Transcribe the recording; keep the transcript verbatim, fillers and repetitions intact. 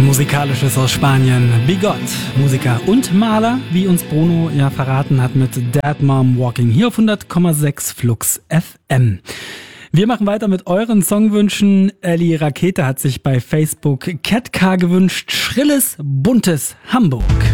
Musikalisches aus Spanien. Bigot, Musiker und Maler, wie uns Bruno ja verraten hat mit Dead Mom Walking hier auf hundert Komma sechs Flux F M. Wir machen weiter mit euren Songwünschen. Ellie Rakete hat sich bei Facebook Catcar gewünscht. Schrilles, buntes Hamburg.